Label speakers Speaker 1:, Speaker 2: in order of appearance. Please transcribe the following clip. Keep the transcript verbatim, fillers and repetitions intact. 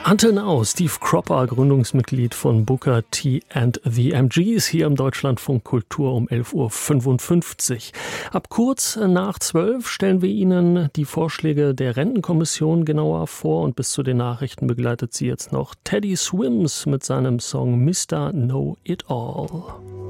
Speaker 1: Until Now, Steve Cropper, Gründungsmitglied von Booker T and the M Gs, hier im Deutschlandfunk Kultur um elf Uhr fünfundfünfzig. Ab kurz nach zwölf stellen wir Ihnen die Vorschläge der Rentenkommission genauer vor und bis zu den Nachrichten begleitet Sie jetzt noch Teddy Swims mit seinem Song Mister Know It All.